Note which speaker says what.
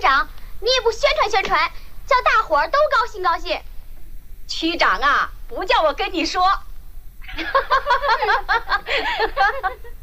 Speaker 1: 长，你也不宣传宣传，叫大伙儿都高兴高兴。
Speaker 2: 区长啊，不叫我跟你说。